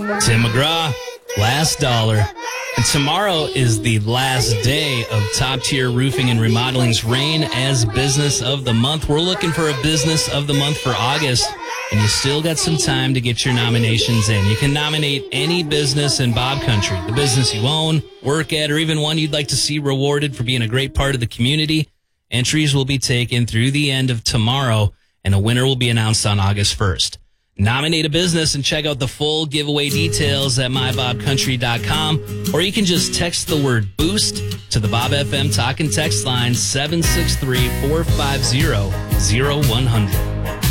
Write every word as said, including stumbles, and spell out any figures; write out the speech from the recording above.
Tim McGraw, last dollar. And tomorrow is the last day of Top Tier Roofing and Remodeling's Reign as Business of the Month. We're looking for a Business of the Month for August, and you still got some time to get your nominations in. You can nominate any business in Bob Country, the business you own, work at, or even one you'd like to see rewarded for being a great part of the community. Entries will be taken through the end of tomorrow, and a winner will be announced on August first. Nominate a business and check out the full giveaway details at my bob country dot com, or you can just text the word BOOST to the Bob F M talk and text line seven six three, four five zero, zero one zero zero.